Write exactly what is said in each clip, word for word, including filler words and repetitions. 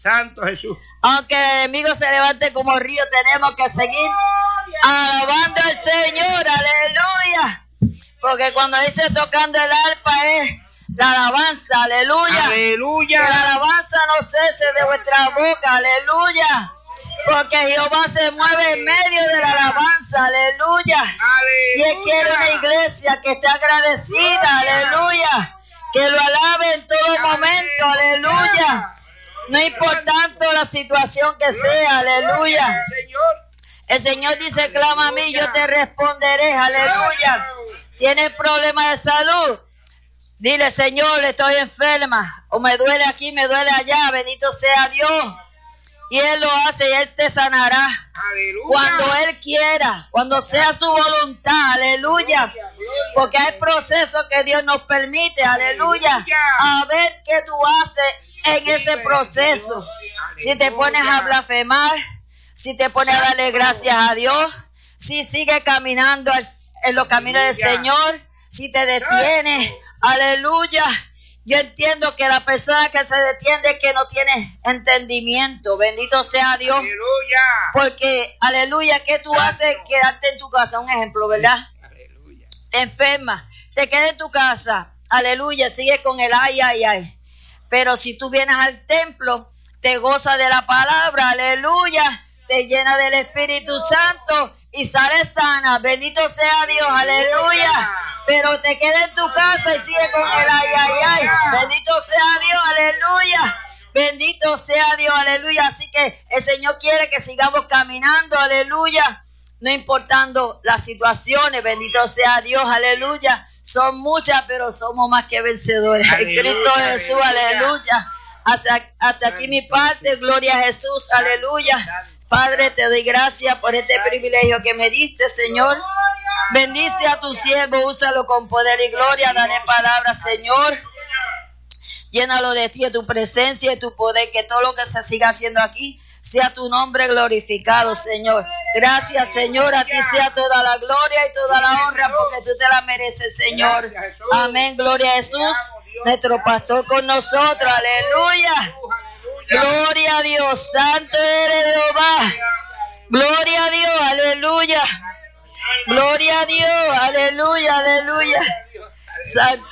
Santo Jesús. Aunque el enemigo se levante como río, tenemos que seguir alabando al Señor. Aleluya. Porque cuando dice tocando el arpa es la alabanza. Aleluya. Aleluya. Que la alabanza no cese de vuestra boca. Aleluya. Porque Jehová se mueve en medio de la alabanza. Aleluya. Aleluya. Y Él quiere una iglesia que esté agradecida. Aleluya. Que lo alabe en todo momento. Aleluya. No importando la situación que sea. Aleluya. El Señor dice, clama a mí, yo te responderé. Aleluya. ¿Tienes problemas de salud? Dile, Señor, estoy enferma. O me duele aquí, me duele allá. Bendito sea Dios. Y Él lo hace y Él te sanará. Aleluya. Cuando Él quiera, cuando sea su voluntad. Aleluya. Porque hay procesos que Dios nos permite. Aleluya. A ver qué tú haces en ese proceso. Si te pones a blasfemar, si te pones a darle gracias a Dios, si sigues caminando en los caminos del Señor, si te detienes. Aleluya. Yo entiendo que la persona que se detiene es que no tiene entendimiento. Bendito sea Dios. Aleluya. Porque, aleluya, ¿qué tú haces? Quedarte en tu casa. Un ejemplo, ¿verdad? Aleluya. Te enfermas, te quedas en tu casa. Aleluya, sigue con el ay, ay, ay. Pero si tú vienes al templo, te gozas de la palabra. Aleluya. Te llena del Espíritu Santo y sales sana. Bendito sea Dios. Aleluya. Pero te quedas en tu casa y sigue con el ay, ay, ay. Bendito sea Dios, aleluya. Bendito sea Dios, aleluya. Así que el Señor quiere que sigamos caminando, aleluya. No importando las situaciones, bendito sea Dios, aleluya. Son muchas, pero somos más que vencedores. En Cristo Jesús, aleluya. Hasta, hasta aquí mi parte, gloria a Jesús, aleluya. Padre, te doy gracias por este privilegio que me diste, Señor. Bendice a tu siervo, úsalo con poder y gloria, dale palabra, Señor. Llénalo de ti, de tu presencia y tu poder, que todo lo que se siga haciendo aquí sea tu nombre glorificado, Señor. Gracias, Señor, a ti sea toda la gloria y toda la honra, porque tú te la mereces, Señor. Amén, gloria a Jesús, nuestro pastor con nosotros, aleluya. Gloria a Dios, santo eres Jehová. Gloria a Dios, aleluya. Gloria a Dios, aleluya, aleluya. Santo.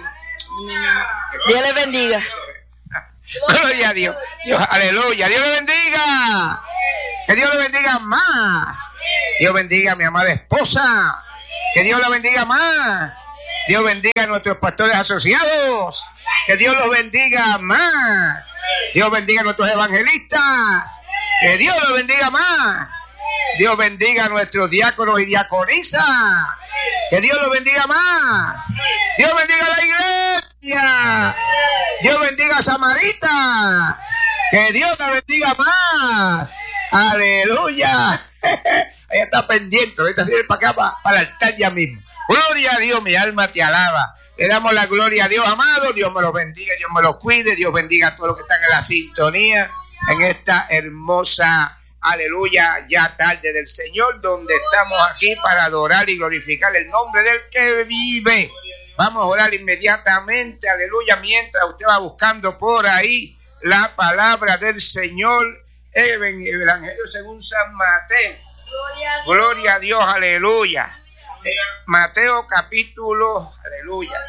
Dios le bendiga. Gloria a Dios. Dios, aleluya. Dios le bendiga. Que Dios le bendiga más. Dios bendiga a mi amada esposa. Que Dios la bendiga más. Dios bendiga a nuestros pastores asociados. Que Dios los bendiga más. Dios bendiga a nuestros evangelistas. Que Dios los bendiga más. Dios bendiga a nuestros diáconos y diaconisas. Que Dios los bendiga más. Dios bendiga a la iglesia. Dios bendiga a Samarita. Que Dios la bendiga más. Aleluya. Ahí está pendiente. Ahorita se viene para acá, para, para el altar ya mismo. Gloria a Dios, mi alma te alaba. Le damos la gloria a Dios, amado. Dios me los bendiga, Dios me los cuide. Dios bendiga a todos los que están en la sintonía en esta hermosa, aleluya, ya tarde del Señor, donde estamos aquí para adorar y glorificar el nombre del que vive. Vamos a orar inmediatamente, aleluya, mientras usted va buscando por ahí la palabra del Señor. El Evangelio según San Mateo. Gloria a Dios, aleluya. Mateo capítulo, aleluya,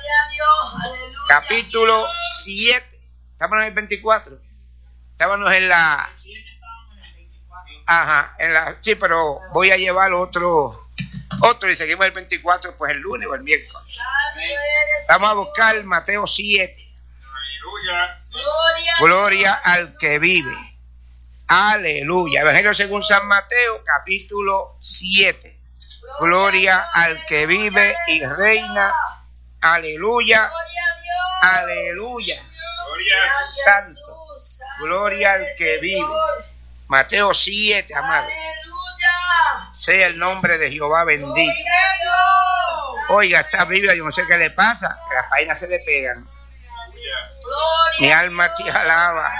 capítulo siete. Estamos en el veinticuatro. Estábamos en la... Ajá, en la... Sí, pero voy a llevar otro... Otro y seguimos el veinticuatro, pues el lunes o el miércoles. Vamos a buscar Mateo siete. Gloria al que vive. Aleluya. Evangelio según San Mateo, capítulo siete. Gloria al que vive y reina. Aleluya. Aleluya. Santo. Gloria al que vive. Mateo siete, amado. Sea el nombre de Jehová bendito. Oiga, esta Biblia, yo no sé qué le pasa, que las páginas se le pegan. Mi alma te alaba.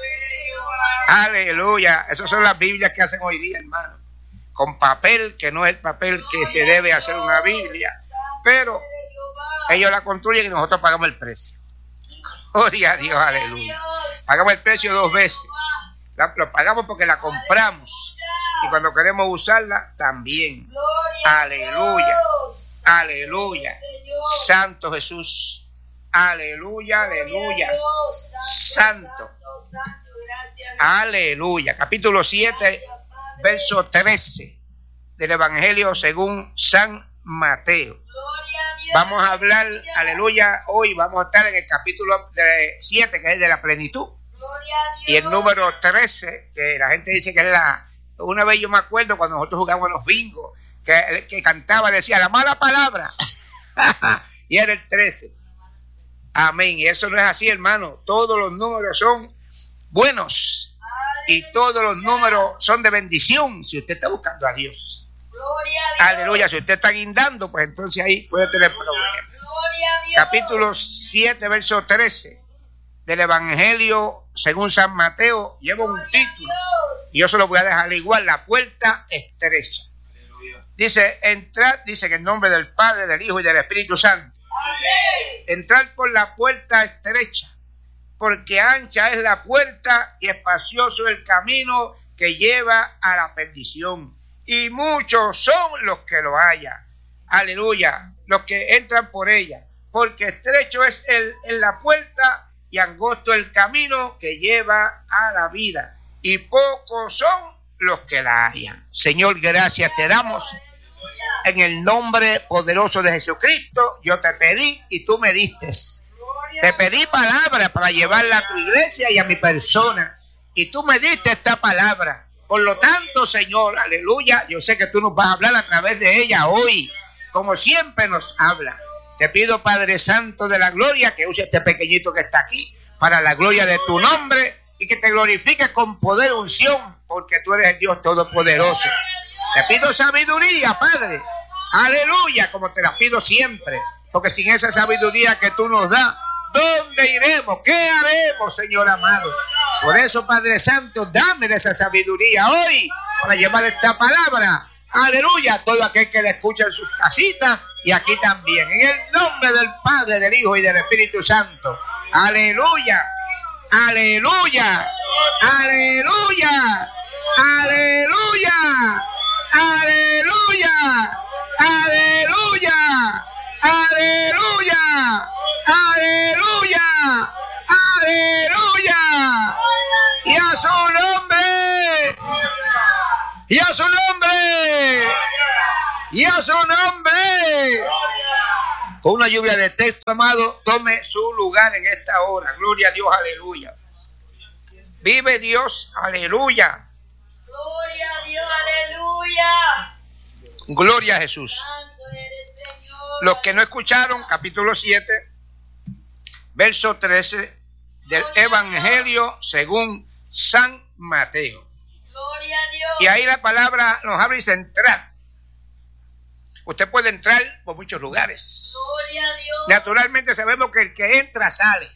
Aleluya. Esas son las Biblias que hacen hoy día, hermano. Con papel, que no es el papel que se debe hacer una Biblia. Pero ellos la construyen y nosotros pagamos el precio. Gloria a Dios, aleluya. Pagamos el precio dos veces. La, lo pagamos porque la compramos. Y cuando queremos usarla, también. Gloria Aleluya. Dios. Aleluya. Señor. Santo Jesús. Aleluya, aleluya. Dios, Santo. santo, santo, gracias. Aleluya. Capítulo siete, verso trece del Evangelio según San Mateo. Gloria a Dios. Vamos a hablar, aleluya, hoy vamos a estar en el capítulo siete, que es el de la plenitud. Gloria a Dios. Y el número trece, que la gente dice que es la... Una vez yo me acuerdo cuando nosotros jugábamos los bingos, que, que cantaba, decía la mala palabra. Y era el trece. Amén. Y eso no es así, hermano. Todos los números son buenos. Y todos los números son de bendición si usted está buscando a Dios. Gloria a Dios. Aleluya. Si usted está guindando, pues entonces ahí puede tener problemas. Gloria a Dios. Capítulo siete, verso trece del Evangelio según San Mateo lleva un título. Y yo se lo voy a dejar igual, la puerta estrecha. Dice, entrar, dice que en nombre del Padre, del Hijo y del Espíritu Santo. Amén. Entrar por la puerta estrecha, porque ancha es la puerta y espacioso el camino que lleva a la perdición. Y muchos son los que lo hallan. Aleluya, los que entran por ella. Porque estrecho es el, en la puerta y angosto el camino que lleva a la vida. Y pocos son los que la hallan. Señor, gracias te damos. En el nombre poderoso de Jesucristo, yo te pedí y tú me diste. Te pedí palabra para llevarla a tu iglesia y a mi persona. Y tú me diste esta palabra. Por lo tanto, Señor, aleluya, yo sé que tú nos vas a hablar a través de ella hoy, como siempre nos habla. Te pido, Padre Santo de la gloria, que use este pequeñito que está aquí para la gloria de tu nombre y que te glorifiques con poder, unción, porque tú eres el Dios todopoderoso. Te pido sabiduría, Padre. Aleluya, como te la pido siempre. Porque sin esa sabiduría que tú nos das, ¿dónde iremos? ¿Qué haremos, Señor amado? Por eso, Padre Santo, dame de esa sabiduría hoy para llevar esta palabra. Aleluya, a todo aquel que la escucha en sus casitas y aquí también. En el nombre del Padre, del Hijo y del Espíritu Santo. Aleluya, aleluya, aleluya, aleluya. Aleluya, aleluya, aleluya, aleluya, aleluya. Y a su nombre, y a su nombre, y a su nombre. Con una lluvia de texto, amado, tome su lugar en esta hora. Gloria a Dios, aleluya. Vive Dios, aleluya. Gloria a Dios, aleluya. Gloria a Jesús. Santo eres, Señor. Los que no escucharon, capítulo siete, verso trece del Evangelio según San Mateo. Gloria a Dios. Y ahí la palabra nos habla y dice entrar. Usted puede entrar por muchos lugares. Gloria a Dios. Naturalmente sabemos que el que entra sale.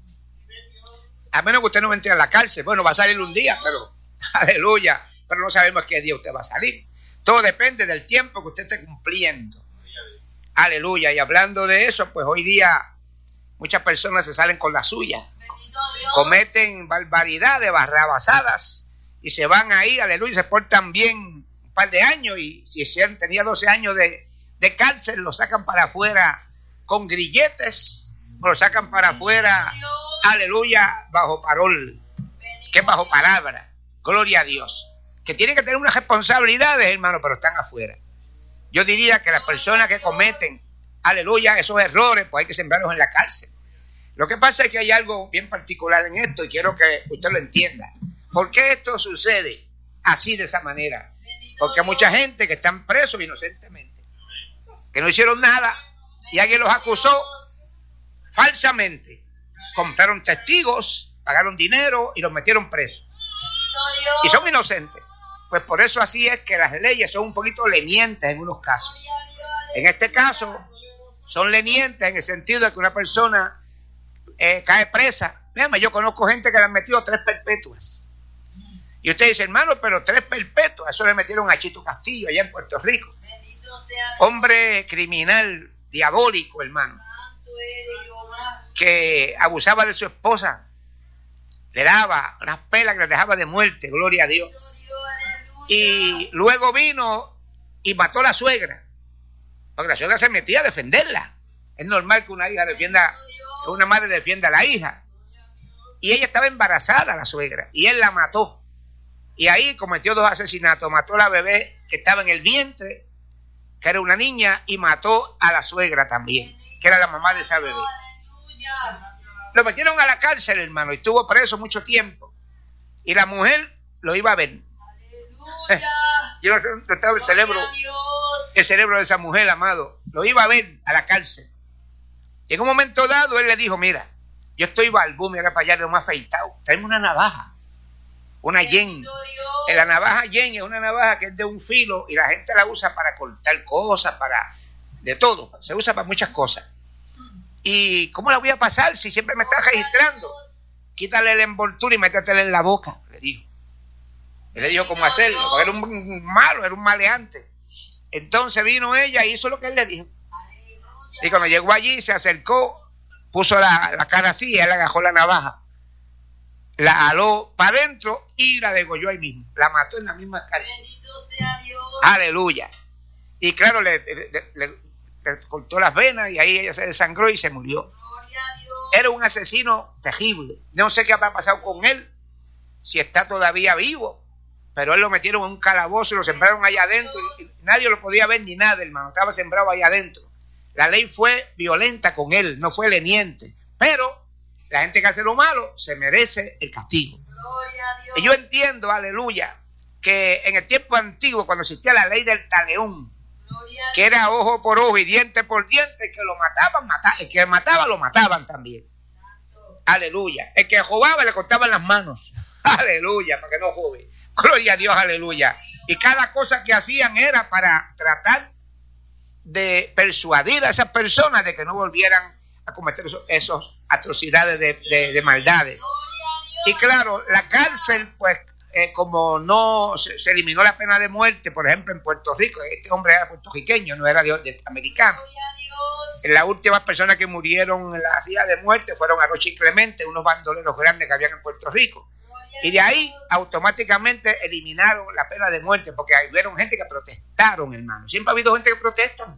A menos que usted no entre a la cárcel. Bueno, va a salir un día, pero aleluya. Pero no sabemos qué día usted va a salir. Todo depende del tiempo que usted esté cumpliendo. Aleluya. Y hablando de eso, pues hoy día muchas personas se salen con la suya. Cometen barbaridades, barrabasadas y se van ahí, aleluya, se portan bien un par de años y si tenía doce años de, de cárcel, lo sacan para afuera con grilletes o lo sacan para afuera, aleluya, bajo parol, que es bajo palabra. Gloria a Dios. Que tienen que tener unas responsabilidades, hermano, pero están afuera. Yo diría que las personas que cometen, aleluya, esos errores, pues hay que sembrarlos en la cárcel. Lo que pasa es que hay algo bien particular en esto y quiero que usted lo entienda. ¿Por qué esto sucede así, de esa manera? Porque hay mucha gente que están presos inocentemente, que no hicieron nada y alguien los acusó falsamente. Compraron testigos, pagaron dinero y los metieron presos. Y son inocentes. Pues por eso así es que las leyes son un poquito lenientes en unos casos. En este caso son lenientes en el sentido de que una persona eh, cae presa. Déjame, yo conozco gente que le han metido tres perpetuas. Y usted dice, hermano, pero tres perpetuas, eso le metieron a Chito Castillo allá en Puerto Rico. Hombre criminal, diabólico, hermano, que abusaba de su esposa le daba unas pelas que le dejaba de muerte, gloria a Dios. Y luego vino y mató a la suegra, porque la suegra se metía a defenderla. Es normal que una hija defienda, que una madre defienda a la hija. Y ella estaba embarazada, la suegra, y él la mató. Y ahí cometió dos asesinatos. Mató a la bebé que estaba en el vientre, que era una niña, y mató a la suegra también, que era la mamá de esa bebé. Lo metieron a la cárcel, hermano, y estuvo preso mucho tiempo. Y la mujer lo iba a ver. Yo no sé dónde estaba el cerebro, el cerebro de esa mujer, amado. Lo iba a ver a la cárcel. Y en un momento dado, él le dijo, mira, yo estoy balbú, mira para allá, no me ha afeitado. Tráeme una navaja, una yen. La navaja yen es una navaja que es de un filo y la gente la usa para cortar cosas, para de todo. Se usa para muchas cosas. ¿Y cómo la voy a pasar si siempre me está registrando? Quítale la envoltura y métetela en la boca, le dijo. Él le dijo cómo hacerlo, porque era un malo, era un maleante. Entonces vino ella y hizo lo que él le dijo. Y cuando llegó allí, se acercó, puso la, la cara así, y él agarró la navaja, la aló para adentro y la degolló ahí mismo. La mató en la misma cárcel. Aleluya. Y claro, le, le, le, le cortó las venas y ahí ella se desangró y se murió. Era un asesino terrible. No sé qué habrá pasado con él, si está todavía vivo, pero él lo metieron en un calabozo y lo sembraron allá adentro y nadie lo podía ver ni nada, hermano. Estaba sembrado allá adentro. La ley fue violenta con él, no fue leniente, pero la gente que hace lo malo se merece el castigo. Y yo entiendo, aleluya, que en el tiempo antiguo, cuando existía la ley del talión, que era ojo por ojo y diente por diente, el que lo mataban, mataba, el que mataba lo mataban también. Aleluya. El que robaba le cortaban las manos. Aleluya, para que no robe. Gloria a Dios, aleluya. Y cada cosa que hacían era para tratar de persuadir a esas personas de que no volvieran a cometer esos, esos atrocidades de, de, de maldades. Y claro, la cárcel, pues, eh, como no se, se eliminó la pena de muerte, por ejemplo, en Puerto Rico, este hombre era puertorriqueño, no era de, de americano. Las últimas personas que murieron en la silla de muerte fueron Aroche y Clemente, unos bandoleros grandes que habían en Puerto Rico. Y de ahí automáticamente eliminaron la pena de muerte, porque hubieron gente que protestaron, hermano. Siempre ha habido gente que protesta.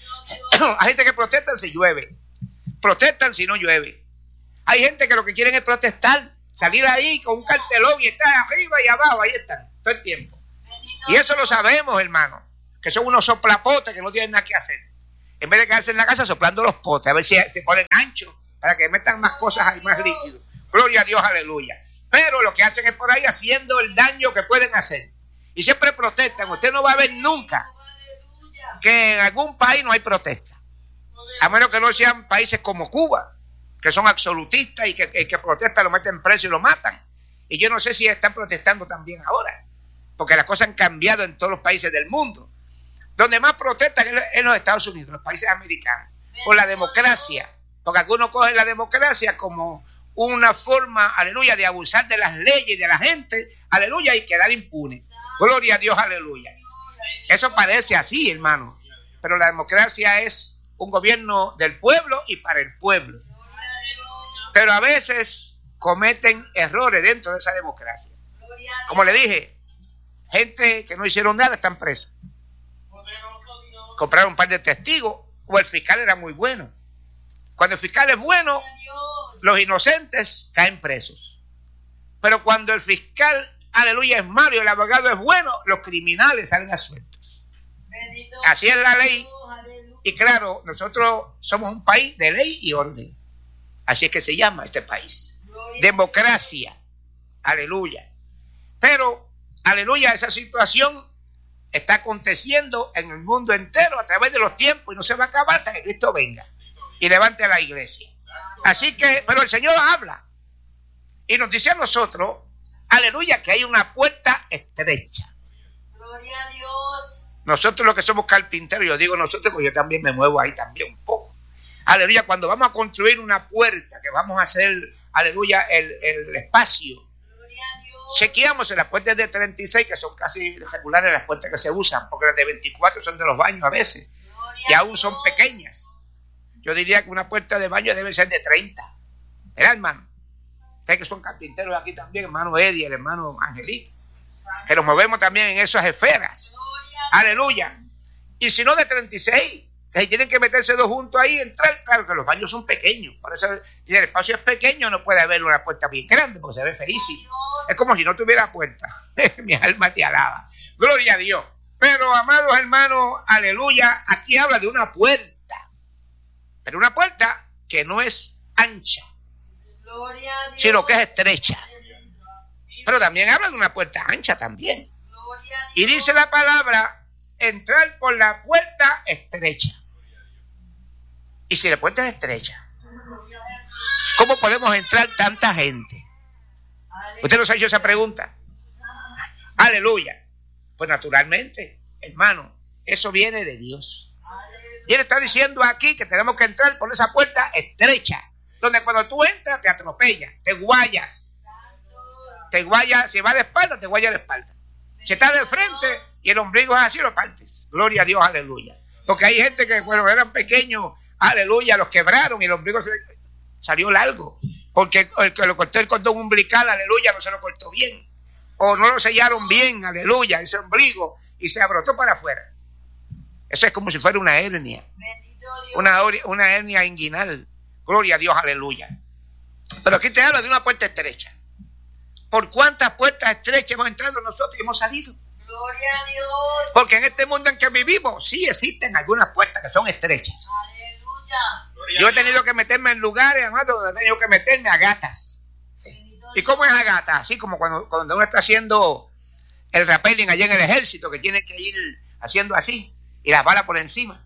Hay gente que protesta si llueve, protestan si no llueve. Hay gente que lo que quieren es protestar, salir ahí con un cartelón y estar arriba y abajo, ahí están, todo el tiempo. Y eso lo sabemos, hermano, que son unos soplapotes que no tienen nada que hacer. En vez de quedarse en la casa soplando los potes, a ver si se ponen anchos para que metan más cosas ahí, más líquidos. Gloria a Dios, aleluya. Pero lo que hacen es por ahí haciendo el daño que pueden hacer. Y siempre protestan. Usted no va a ver nunca que en algún país no hay protesta. A menos que no sean países como Cuba, que son absolutistas y que el que protesta lo meten preso y lo matan. Y yo no sé si están protestando también ahora, porque las cosas han cambiado en todos los países del mundo. Donde más protestan es en los Estados Unidos, los países americanos, por la democracia. Porque algunos cogen la democracia como una forma, aleluya, de abusar de las leyes y de la gente, aleluya, y quedar impune. Gloria a Dios, aleluya. Eso parece así, hermano, pero la democracia es un gobierno del pueblo y para el pueblo. Pero a veces cometen errores dentro de esa democracia. Como le dije, gente que no hicieron nada están presos. Compraron un par de testigos, o el fiscal era muy bueno. Cuando el fiscal es bueno, los inocentes caen presos. Pero cuando el fiscal, aleluya, es malo y el abogado es bueno, los criminales salen a sueltos. Así es la ley. Y claro, nosotros somos un país de ley y orden. Así es que se llama este país. Democracia. Aleluya. Pero, aleluya, esa situación está aconteciendo en el mundo entero a través de los tiempos y no se va a acabar hasta que Cristo venga y levante a la iglesia. Así que, pero el Señor habla y nos dice a nosotros, aleluya, que hay una puerta estrecha. Gloria a Dios. Nosotros los que somos carpinteros, yo digo nosotros porque yo también me muevo ahí también un poco. Aleluya, cuando vamos a construir una puerta, que vamos a hacer, aleluya, el, el espacio, chequeamos en las puertas de treinta y seis, que son casi regulares las puertas que se usan, porque las de veinticuatro son de los baños a veces, y aún son pequeñas. Yo diría que una puerta de baño debe ser de treinta, ¿verdad, hermano? Ustedes que son carpinteros aquí también, hermano Eddie, el hermano Angelito, que nos movemos también en esas esferas. Aleluya. Y si no, de treinta y seis, que si tienen que meterse dos juntos ahí, entrar. Claro que los baños son pequeños, por eso, y el espacio es pequeño, no puede haber una puerta bien grande porque se ve feísimo. Es como si no tuviera puerta. Mi alma te alaba. Gloria a Dios. Pero, amados hermanos, aleluya, aquí habla de una puerta, pero una puerta que no es ancha, sino que es estrecha. Pero también habla de una puerta ancha también. Y dice la palabra, entrar por la puerta estrecha. Y si la puerta es estrecha, ¿cómo podemos entrar tanta gente? ¿Usted nos ha hecho esa pregunta? Aleluya. Pues naturalmente, hermano, eso viene de Dios. Y Él está diciendo aquí que tenemos que entrar por esa puerta estrecha, donde cuando tú entras te atropellas, te guayas. Te guayas, si va de espalda, te guaya la espalda. Si está de frente y el ombligo es así, lo partes. Gloria a Dios, aleluya. Porque hay gente que cuando eran pequeños, aleluya, los quebraron y el ombligo se salió largo. Porque el que lo cortó el cordón umbilical, aleluya, no se lo cortó bien. O no lo sellaron bien, aleluya, ese ombligo, y se abrotó para afuera. Eso es como si fuera una hernia. Una, una hernia inguinal. Gloria a Dios, aleluya. Pero aquí te habla de una puerta estrecha. ¿Por cuántas puertas estrechas hemos entrado nosotros y hemos salido? Gloria a Dios. Porque en este mundo en que vivimos, sí existen algunas puertas que son estrechas. Aleluya. Yo he tenido que meterme en lugares, amado, donde he tenido que meterme a gatas. ¿Y cómo es a gata? Así como cuando, cuando uno está haciendo el rappelling allá en el ejército, que tiene que ir haciendo así, y las balas por encima.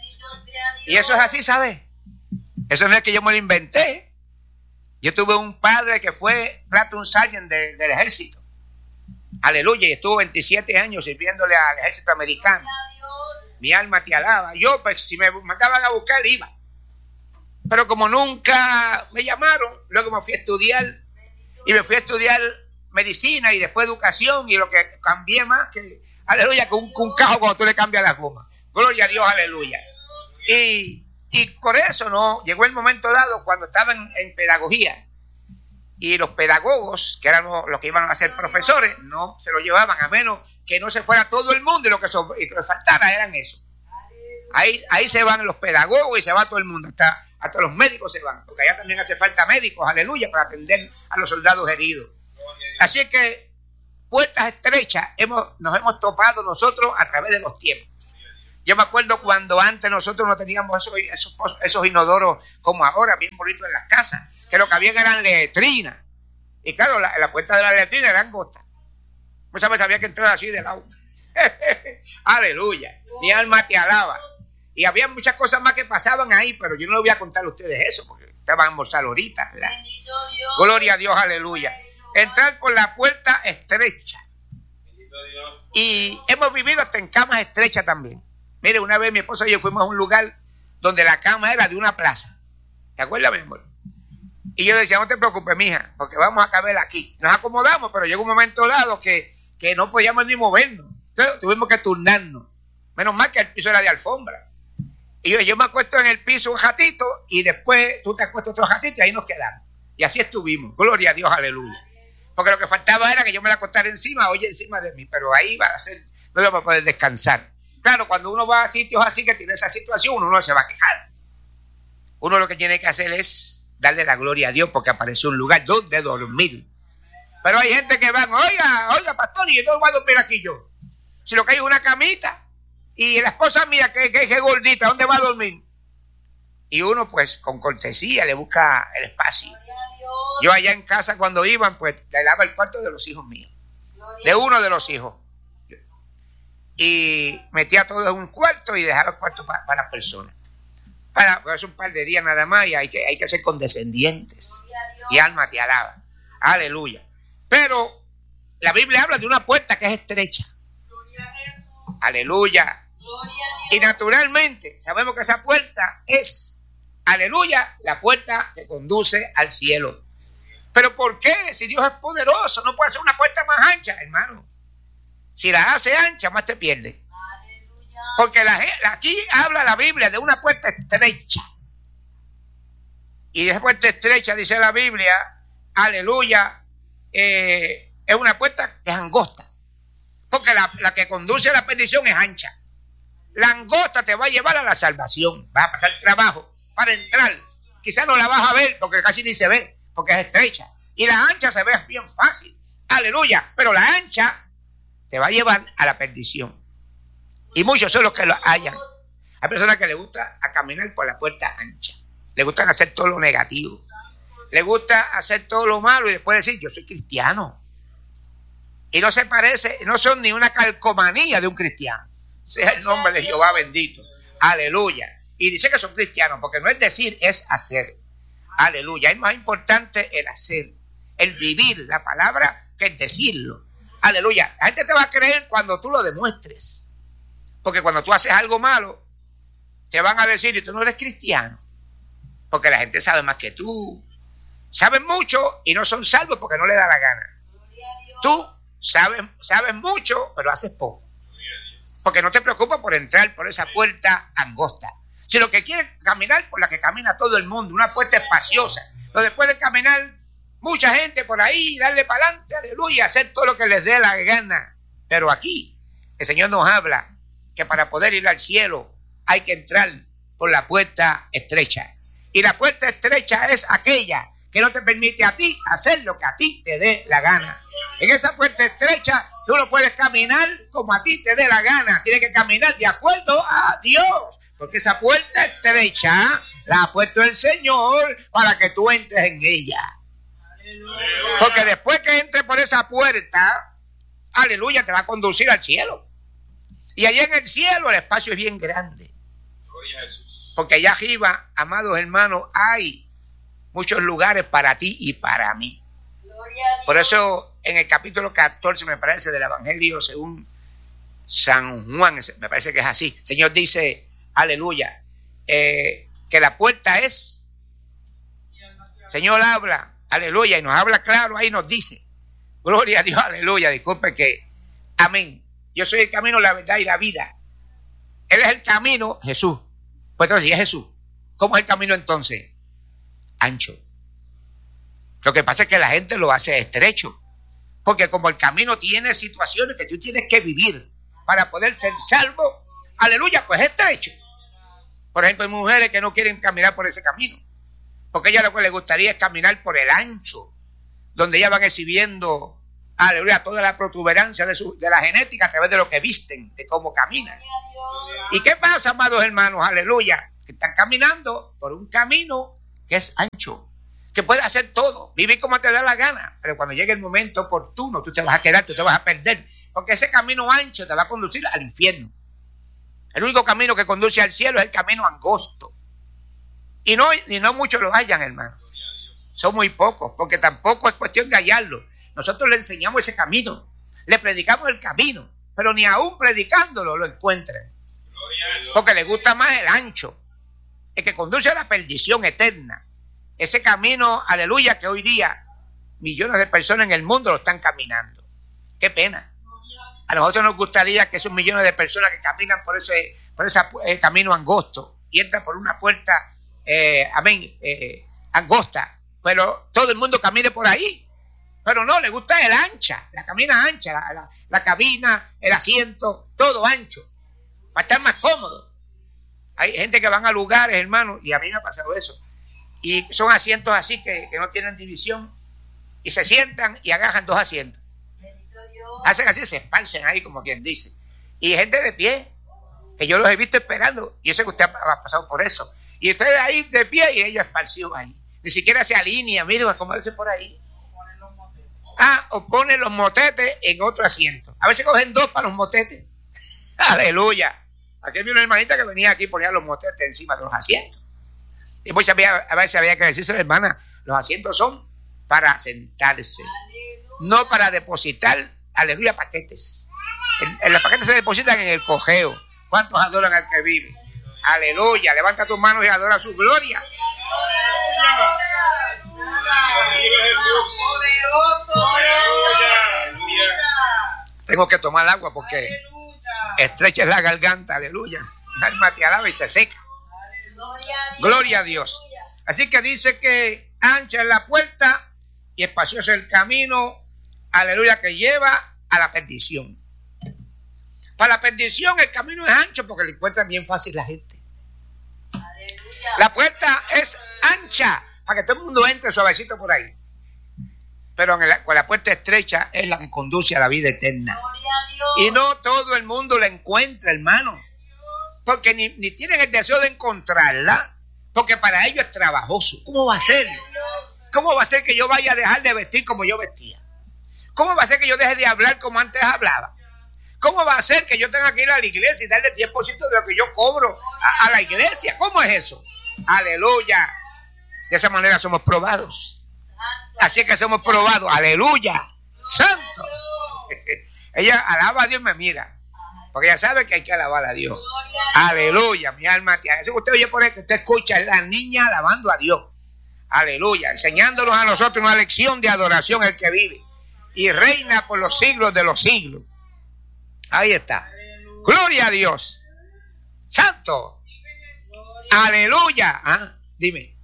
Y eso es así, ¿sabes? Eso no es que yo me lo inventé. Yo tuve un padre que fue platoon sergeant de, del ejército. Aleluya, y estuvo veintisiete años sirviéndole al ejército americano. Mi alma te alaba. Yo, pues, si me mandaban a buscar, iba. Pero como nunca me llamaron, luego me fui a estudiar. Y me fui a estudiar medicina y después educación. Y lo que cambié más que, aleluya, con un, con un cajo cuando tú le cambias la goma. Gloria a Dios, aleluya. Y... Y por eso no llegó el momento dado cuando estaban en, en pedagogía y los pedagogos, que eran los, los que iban a ser profesores, no se lo llevaban a menos que no se fuera todo el mundo y lo que, so, y que faltara eran eso. Ahí, ahí se van los pedagogos y se va todo el mundo, hasta, hasta los médicos se van, porque allá también hace falta médicos, aleluya, para atender a los soldados heridos. Así que puertas estrechas hemos, nos hemos topado nosotros a través de los tiempos. Yo me acuerdo cuando antes nosotros no teníamos esos, esos, esos inodoros como ahora, bien bonitos en las casas, que lo que había eran letrinas. Y claro, la, la puerta de la letrina era angosta. Muchas veces había que entrar así de lado. Aleluya. Mi alma te alaba. Y había muchas cosas más que pasaban ahí, pero yo no les voy a contar a ustedes eso, porque ustedes van a almorzar ahorita, ¿verdad? Gloria a Dios, aleluya. Entrar por la puerta estrecha. Y hemos vivido hasta en camas estrechas también. Mire, una vez mi esposa y yo fuimos a un lugar donde la cama era de una plaza. ¿Te acuerdas, mi amor? Y yo decía, no te preocupes, mija, porque vamos a caber aquí. Nos acomodamos, pero llegó un momento dado que, que no podíamos ni movernos. Entonces tuvimos que turnarnos. Menos mal que el piso era de alfombra. Y yo, yo me acuesto en el piso un ratito y después tú te acuestas otro ratito y ahí nos quedamos. Y así estuvimos. Gloria a Dios, aleluya. Porque lo que faltaba era que yo me la acostara encima, oye, encima de mí. Pero ahí va a ser, no iba a poder descansar. Claro, cuando uno va a sitios así que tiene esa situación, uno no se va a quejar. Uno lo que tiene que hacer es darle la gloria a Dios porque apareció un lugar donde dormir. Pero hay gente que van, oiga, oiga, pastor, y yo no voy a dormir aquí yo. Si lo que hay es una camita y la esposa mía que, que, que es gordita, ¿dónde va a dormir? Y uno pues con cortesía le busca el espacio. Yo allá en casa cuando iban, pues le daba el cuarto de los hijos míos. De uno de los hijos. Y metía todo en un cuarto y dejaba el cuarto para, para las personas. Para, pues un par de días nada más y hay que, hay que ser condescendientes. Y alma te alaba. Aleluya. Pero la Biblia habla de una puerta que es estrecha. Aleluya. Y naturalmente sabemos que esa puerta es, aleluya, la puerta que conduce al cielo. Pero ¿por qué? Si Dios es poderoso, no puede hacer una puerta más ancha, hermano. Si la hace ancha, más te pierde. Aleluya. Porque la, aquí habla la Biblia de una puerta estrecha. Y esa puerta estrecha, dice la Biblia, aleluya, eh, es una puerta que es angosta. Porque la, la que conduce a la perdición es ancha. La angosta te va a llevar a la salvación. Vas a pasar el trabajo para entrar. Quizás no la vas a ver porque casi ni se ve, porque es estrecha. Y la ancha se ve bien fácil. Aleluya. Pero la ancha te va a llevar a la perdición. Y muchos son los que lo hallan. Hay personas que les gusta a caminar por la puerta ancha. Les gusta hacer todo lo negativo. Les gusta hacer todo lo malo y después decir, yo soy cristiano. Y no se parece, no son ni una calcomanía de un cristiano. Sea el nombre de Jehová bendito. Aleluya. Y dice que son cristianos, porque no es decir, es hacer. Aleluya. Es más importante el hacer, el vivir la palabra que el decirlo. Aleluya. La gente te va a creer cuando tú lo demuestres. Porque cuando tú haces algo malo, te van a decir, y tú no eres cristiano. Porque la gente sabe más que tú. Saben mucho y no son salvos porque no le da la gana. Tú sabes, sabes mucho, pero haces poco. Porque no te preocupas por entrar por esa puerta angosta. Si lo que quieres caminar por la que camina todo el mundo, una puerta espaciosa, donde puede caminar mucha gente por ahí, darle para adelante, aleluya, hacer todo lo que les dé la gana. Pero aquí el Señor nos habla que para poder ir al cielo hay que entrar por la puerta estrecha. Y la puerta estrecha es aquella que no te permite a ti hacer lo que a ti te dé la gana. En esa puerta estrecha tú no puedes caminar como a ti te dé la gana. Tienes que caminar de acuerdo a Dios. Porque esa puerta estrecha la ha puesto el Señor para que tú entres en ella. Porque después que entres por esa puerta, aleluya, te va a conducir al cielo. Y allá en el cielo el espacio es bien grande. Porque allá arriba, amados hermanos, hay muchos lugares para ti y para mí. Por eso en el capítulo catorce, me parece, del Evangelio según San Juan, me parece que es así, el Señor dice, aleluya, eh, que la puerta es, el Señor habla, aleluya, y nos habla claro, ahí nos dice, gloria a Dios, aleluya, disculpe que, amén, yo soy el camino, la verdad y la vida. Él es el camino, Jesús. Pues entonces, si es Jesús, ¿cómo es el camino entonces? Ancho. Lo que pasa es que la gente lo hace estrecho. Porque como el camino tiene situaciones que tú tienes que vivir para poder ser salvo, aleluya, pues es estrecho. Por ejemplo, hay mujeres que no quieren caminar por ese camino. Porque a ellas lo que les gustaría es caminar por el ancho, donde ellas van exhibiendo, aleluya, toda la protuberancia de, su, de la genética a través de lo que visten, de cómo caminan. ¿Y qué pasa, amados hermanos? Aleluya, que están caminando por un camino que es ancho, que puedes hacer todo, vivir como te da la gana, pero cuando llegue el momento oportuno, tú te vas a quedar, tú te vas a perder, porque ese camino ancho te va a conducir al infierno. El único camino que conduce al cielo es el camino angosto. Y no, y no muchos lo hallan, hermano. Son muy pocos, porque tampoco es cuestión de hallarlo. Nosotros le enseñamos ese camino, le predicamos el camino, pero ni aún predicándolo lo encuentran. Porque les gusta más el ancho, el que conduce a la perdición eterna. Ese camino, aleluya, que hoy día millones de personas en el mundo lo están caminando. Qué pena. A nosotros nos gustaría que esos millones de personas que caminan por ese, por ese eh, camino angosto y entran por una puerta, eh, amén, eh, angosta, pero todo el mundo camine por ahí. Pero no, le gusta el ancha, la camina ancha, la, la, la cabina, el asiento, todo ancho, para estar más cómodo. Hay gente que van a lugares, hermano, y a mí me ha pasado eso. Y son asientos así que, que no tienen división. Y se sientan y agarran dos asientos. Hacen así, se esparcen ahí como quien dice. Y gente de pie, que yo los he visto esperando. Yo sé que usted ha pasado por eso. Y ustedes ahí de pie y ellos esparcidos ahí. Ni siquiera se alinea, mire, va a acomodarse por ahí. Ah, o ponen los motetes en otro asiento. A veces cogen dos para los motetes. Aleluya. Aquí había una hermanita que venía aquí y ponía los motetes encima de los asientos. Y pues había, a veces había que decirse a la hermana, los asientos son para sentarse, aleluya, no para depositar, aleluya, paquetes. En, en los paquetes se depositan en el cojeo. ¿Cuántos adoran al que vive? Aleluya, levanta tus manos y adora su gloria. Tengo que tomar agua porque estrecha es la garganta, aleluya. Mi alma te alaba y se seca. Gloria a Dios. Gloria a Dios. Así que dice que ancha es la puerta y espacioso el camino, aleluya, que lleva a la perdición. Para la perdición el camino es ancho porque le encuentran bien fácil la gente. Aleluya. La puerta es ancha para que todo el mundo entre suavecito por ahí. Pero en el, con la puerta estrecha es la que conduce a la vida eterna. Y no todo el mundo la encuentra, hermano. Porque ni, ni tienen el deseo de encontrarla, porque para ellos es trabajoso. ¿Cómo va a ser? ¿Cómo va a ser que yo vaya a dejar de vestir como yo vestía? ¿Cómo va a ser que yo deje de hablar como antes hablaba? ¿Cómo va a ser que yo tenga que ir a la iglesia y darle el diez por ciento de lo que yo cobro a, a la iglesia? ¿Cómo es eso? Aleluya. De esa manera somos probados. Así es que somos probados. Aleluya. Santo. Ella alaba a Dios y me mira. Porque ella sabe que hay que alabar a Dios. Aleluya. Mi alma te agradece. Usted oye por eso, usted escucha a la niña alabando a Dios. Aleluya. Enseñándonos a nosotros una lección de adoración el que vive y reina por los siglos de los siglos. Ahí está. Gloria a Dios. Santo. Aleluya. ¿Ah? Dime.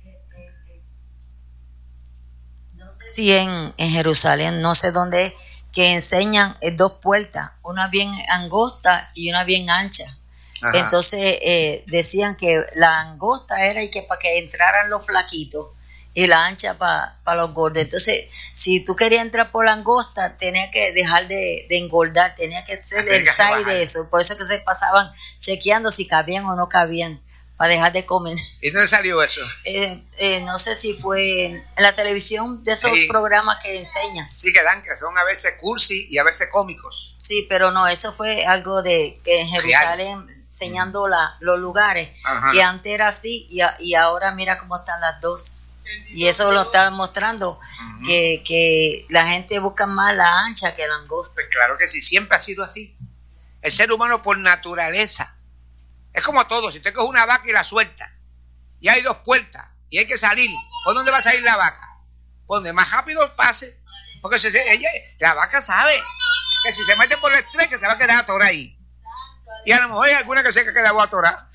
No sé si en, en Jerusalén, no sé dónde es, que enseñan eh, dos puertas, una bien angosta y una bien ancha. Ajá. Entonces eh, decían que la angosta era y que para que entraran los flaquitos y la ancha para pa los gordos. Entonces, si tú querías entrar por la angosta, tenías que dejar de, de engordar, tenías que hacer el side de eso. Por eso que se pasaban chequeando si cabían o no cabían, para dejar de comer. ¿Y dónde salió eso? Eh, eh, no sé si fue en la televisión, de esos sí. programas que enseñan. Sí, que dan, que son a veces cursi y a veces cómicos. Sí, pero no, eso fue algo de que en Jerusalén, real, enseñando la, los lugares. Ajá. Que antes era así y, a, y ahora mira cómo están las dos. Y eso lo está mostrando, uh-huh. que, que la gente busca más la ancha que la angosta. Pues claro que sí, siempre ha sido así. El ser humano por naturaleza. Es como todo, si usted coge una vaca y la suelta, y hay dos puertas, y hay que salir, ¿por dónde va a salir la vaca? Por donde más rápido pase. Porque si se, ella, la vaca sabe que si se mete por el estrés, que se va a quedar atorada ahí. Y a lo mejor hay alguna que se queda atorada.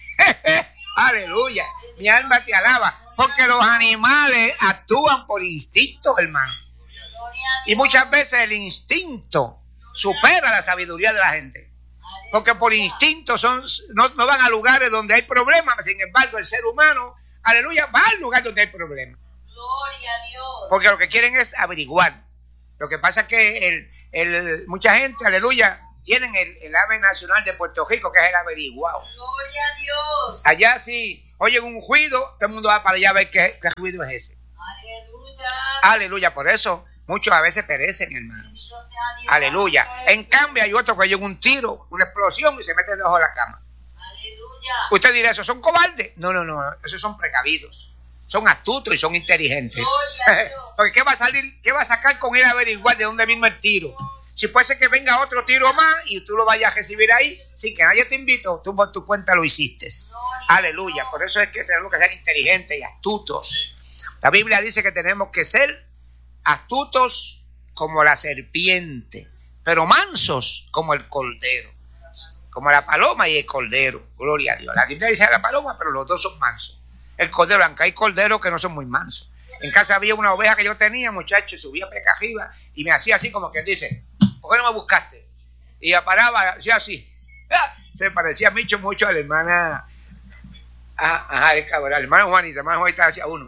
Aleluya. Mi alma te alaba. Porque los animales actúan por instinto, hermano. Y muchas veces el instinto supera la sabiduría de la gente. Porque por instinto son, no, no van a lugares donde hay problemas. Sin embargo, el ser humano, aleluya, va al lugar donde hay problemas. Gloria a Dios. Porque lo que quieren es averiguar. Lo que pasa es que el, el, mucha gente, aleluya, tienen el, el ave nacional de Puerto Rico, que es el averiguado. Gloria a Dios. Allá sí oyen un ruido, todo el mundo va para allá a ver qué, qué ruido es ese. Aleluya. Aleluya, por eso muchos a veces perecen, hermanos. Aleluya. En cambio hay otros que oyen un tiro, una explosión y se meten debajo de la cama. Aleluya. Usted dirá, ¿esos son cobardes? No, no, no, esos son precavidos. Son astutos y son inteligentes. Porque ¿qué va a salir, qué va a sacar con él a averiguar de dónde vino el tiro? Si puede ser que venga otro tiro más y tú lo vayas a recibir ahí, sin que nadie te invitó, tú por tu cuenta lo hiciste. Aleluya. Por eso es que tenemos que ser inteligentes y astutos. La Biblia dice que tenemos que ser astutos como la serpiente, pero mansos como el cordero. Como la paloma y el cordero. Gloria a Dios. La Biblia dice a la paloma, pero los dos son mansos. El cordero, aunque hay corderos que no son muy mansos. En casa había una oveja que yo tenía, muchacho, y subía peca arriba y me hacía así como quien dice, ¿por qué no me buscaste? Y ella paraba, hacía así. Se parecía mucho, mucho a la hermana, ajá, el cabrón, la hermana Juanita, la hermana Juanita hacía uno.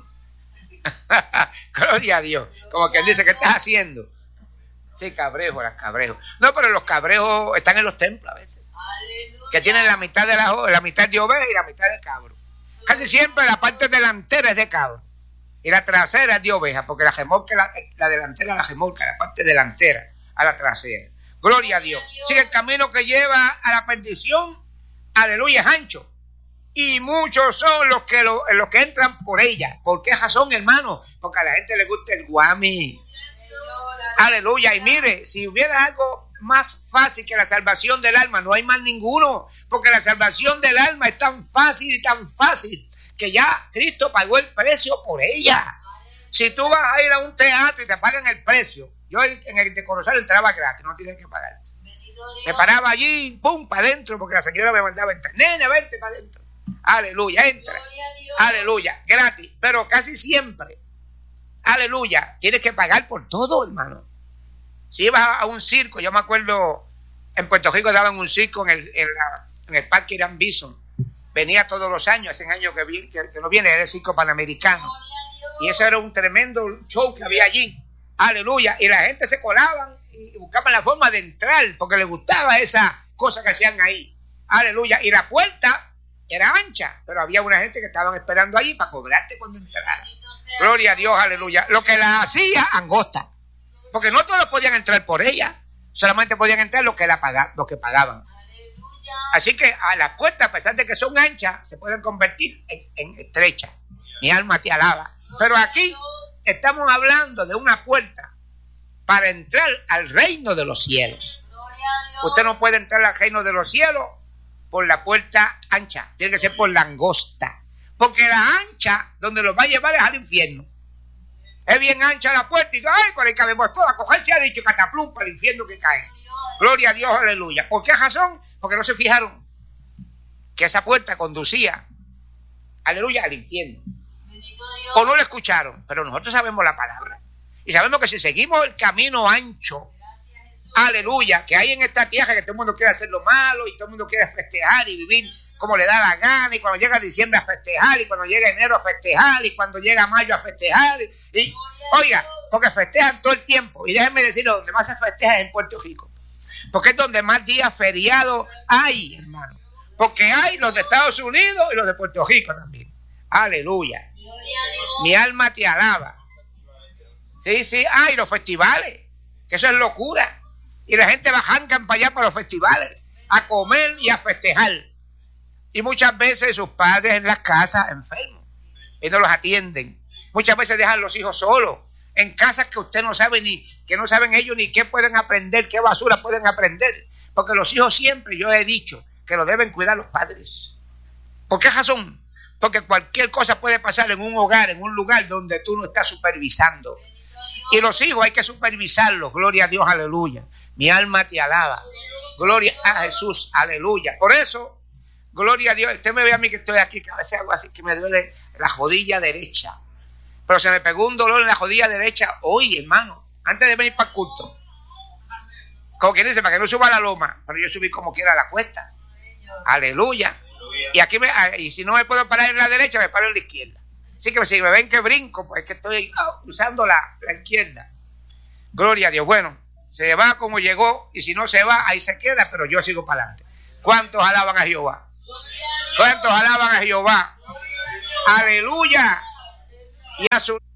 Gloria a Dios. Como quien dice, ¿qué estás haciendo? Sí, cabrejo, las cabrejos. No, pero los cabrejos están en los templos a veces. Aleluya. Que tienen la mitad de la, la mitad de oveja y la mitad de cabro. Casi siempre la parte delantera es de cabro y la trasera es de oveja, porque la remolca, la, la delantera la remolca, la parte delantera a la trasera. Gloria a Dios. Sigue el camino que lleva a la perdición, aleluya, es ancho. Y muchos son los que, lo, los que entran por ella. ¿Por qué razón, hermano? Porque a la gente le gusta el guami. Aleluya. Y mire, si hubiera algo más fácil que la salvación del alma, no hay más ninguno. Porque la salvación del alma es tan fácil y tan fácil que ya Cristo pagó el precio por ella. Si tú vas a ir a un teatro y te pagan el precio, yo en el de Corozal entraba gratis, no tienes que pagar. Me paraba allí, pum, para adentro, porque la señora me mandaba entrar. Nene, vente para adentro. Aleluya, entra. Aleluya, gratis. Pero casi siempre, aleluya, tienes que pagar por todo, hermano. Si ibas a un circo, yo me acuerdo, en Puerto Rico daban un circo en el, en la, en el Parque Irán Bison. Venía todos los años, hace años que, vi, que, que no viene, era el circo panamericano. Y eso era un tremendo show que había allí. Aleluya. Y la gente se colaban y buscaban la forma de entrar porque les gustaba esa cosa que hacían ahí. Aleluya. Y la puerta era ancha, pero había una gente que estaban esperando allí para cobrarte cuando entraran. Gloria a Dios, aleluya. Lo que la hacía angosta, porque no todos podían entrar por ella, solamente podían entrar los que la pagaban, los que pagaban. Así que a las puertas, a pesar de que son anchas, se pueden convertir en, en estrechas. Mi alma te alaba. Pero aquí estamos hablando de una puerta para entrar al reino de los cielos. Usted no puede entrar al reino de los cielos por la puerta ancha, tiene que ser por la angosta, porque la ancha donde los va a llevar es al infierno. Es bien ancha la puerta y dice, ay, por ahí cabemos todos, a coger se ha dicho cataplum para el infierno que cae. Gloria a Dios, aleluya. ¿Por qué razón? Porque no se fijaron que esa puerta conducía, aleluya, al infierno. O no lo escucharon, pero nosotros sabemos la palabra. Y sabemos que si seguimos el camino ancho, aleluya, que hay en esta tierra, que todo el mundo quiere hacer lo malo y todo el mundo quiere festejar y vivir como le da la gana, y cuando llega diciembre a festejar, y cuando llega enero a festejar, y cuando llega mayo a festejar, y, y oiga, porque festejan todo el tiempo. Y déjenme decirlo, donde más se festeja es en Puerto Rico, porque es donde más días feriados hay, hermano, porque hay los de Estados Unidos y los de Puerto Rico también. Aleluya. Mi alma te alaba. Sí, sí, hay los festivales, que eso es locura. Y la gente bajancan para allá para los festivales, a comer y a festejar. Y muchas veces sus padres en las casas enfermos y no los atienden. Muchas veces dejan los hijos solos en casas que usted no sabe ni, que no saben ellos ni qué pueden aprender, qué basura pueden aprender. Porque los hijos siempre, yo he dicho, que lo deben cuidar los padres. ¿Por qué razón? Porque cualquier cosa puede pasar en un hogar, en un lugar donde tú no estás supervisando. Y los hijos hay que supervisarlos. Gloria a Dios, aleluya. Mi alma te alaba. Gloria a Jesús, aleluya. Por eso, gloria a Dios. Usted me ve a mí que estoy aquí, que a veces hago así, que me duele la rodilla derecha. Pero se me pegó un dolor en la rodilla derecha hoy, hermano, antes de venir para el culto. Como quien dice, para que no suba la loma. Pero yo subí como quiera la cuesta. Aleluya. Y aquí me, y si no me puedo parar en la derecha, me paro en la izquierda. Así que si me ven que brinco, pues es que estoy oh, usando la, la izquierda. Gloria a Dios. Bueno, se va como llegó, y si no se va, ahí se queda, pero yo sigo para adelante. ¿Cuántos alaban a Jehová? ¿Cuántos alaban a Jehová? Aleluya. Y a su